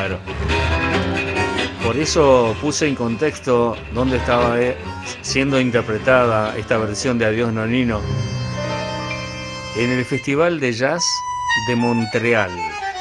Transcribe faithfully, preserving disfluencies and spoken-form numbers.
Claro. Por eso puse en contexto dónde estaba eh, siendo interpretada esta versión de Adiós Nonino. En el Festival de Jazz de Montreal.